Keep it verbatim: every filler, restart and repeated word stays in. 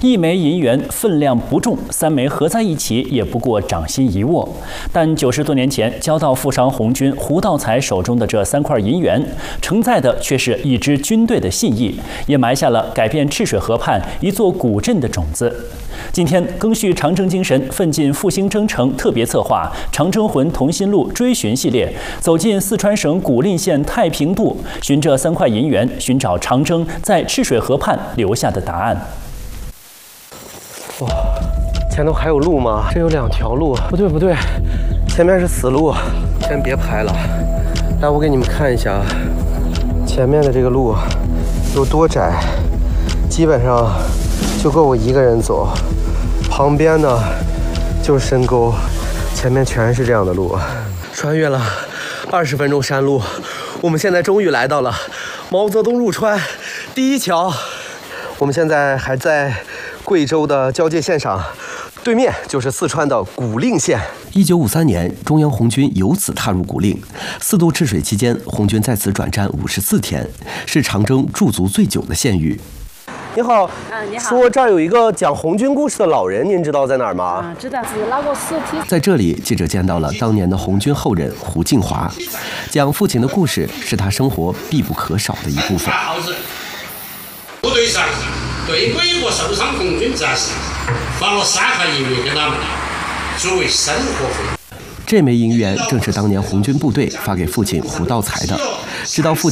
一枚银元分量不重，三枚合在一起也不过掌心一握。但九十多年前交到富商红军胡道才手中的这三块银元，承载的却是一支军队的信义，也埋下了改变赤水河畔一座古镇的种子。今天赓续长征精神，奋进复兴征程特别策划《长征魂同心路追寻》系列，走进四川省古蔺县太平渡，循着三块银元，寻找长征在赤水河畔留下的答案。 哇，前头还有路吗？这有两条路，不对不对，前面是死路，先别拍了。来，我给你们看一下，前面的这个路有多窄，基本上就够我一个人走。旁边呢就是深沟，前面全是这样的路。穿越了二十分钟山路，我们现在终于来到了毛泽东入川第一桥。我们现在还在贵州的交界线上，对面就是四川的古蔺县。一九五三年，中央红军由此踏入古蔺。四渡赤水期间，红军在此转战五十四天，是长征驻足最久的县域。你好， 嗯，你好。 说这儿有一个讲红军故事的老人，您知道在哪儿吗？ 啊，知道是那个尸体。 在这里，记者见到了当年的红军后人胡敬华，讲父亲的故事是他生活必不可少的一部分。 部队上对美国受伤红军战士发了三块银元给他们，作为生活费。 这枚银元正是当年红军部队发给父亲胡道才的。直到父亲